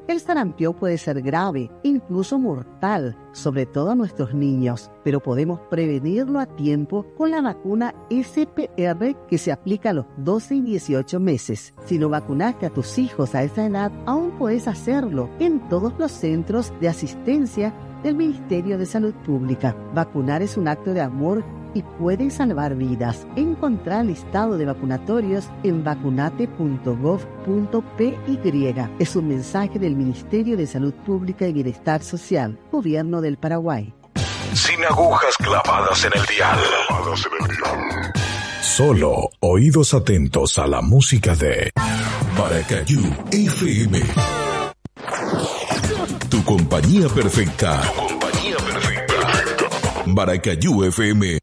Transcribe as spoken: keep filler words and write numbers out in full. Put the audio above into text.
El sarampión puede ser grave, incluso mortal, sobre todo a nuestros niños, pero podemos prevenirlo a tiempo con la vacuna S P R que se aplica a los doce y dieciocho meses. Si no vacunaste a tus hijos a esa edad, aún puedes hacerlo en todos los centros de asistencia del Ministerio de Salud Pública. Vacunar es un acto de amor y puede salvar vidas. Encontrá el listado de vacunatorios en vacunate punto gov punto pe y. Es un mensaje del Ministerio de Salud Pública y Bienestar Social, Gobierno del Paraguay. Sin agujas clavadas en el dial. Clavadas en el dial. Solo oídos atentos a la música de Maracayú F M. Tu compañía perfecta. Tu compañía perfecta. Maracayú F M.